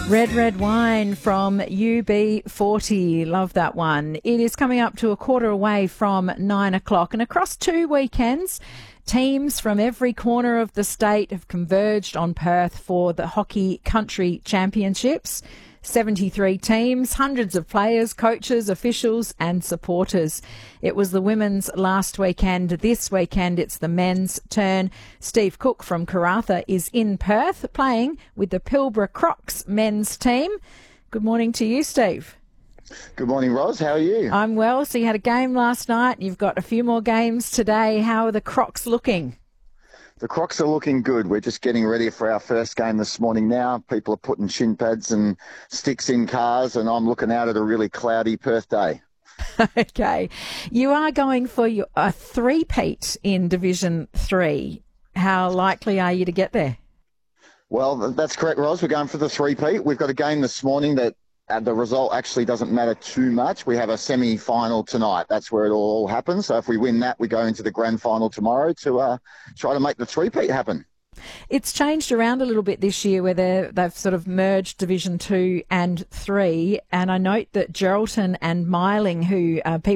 Red Red Wine from UB40. Love that one. It is coming up to a quarter away from 9 o'clock, and across 2 weekends, teams from every corner of the state have converged on Perth for the Hockey Country Championships. 73 teams, hundreds of players, coaches, officials and supporters. It was the women's last weekend. This weekend it's the men's turn. Steve Cook from Karratha is in Perth playing with the Pilbara Crocs men's team. Good morning to you, Steve. Good morning, Ros. How are you? I'm well. So you had a game last night. You've got a few more games today. How are the Crocs looking? The Crocs are looking good. We're just getting ready for our first game this morning now. People are putting shin pads and sticks in cars, and I'm looking out at a really cloudy Perth day. Okay. You are going for a three-peat in Division 3. How likely are you to get there? Well, that's correct, Ros. We're going for the three-peat. We've got a game this morning that the result actually doesn't matter too much. We have a semi-final tonight. That's where it all happens. So if we win that, we go into the grand final tomorrow to try to make the three-peat happen. It's changed around a little bit this year where they've sort of merged Division 2 and 3. And I note that Geraldton and Myling, who people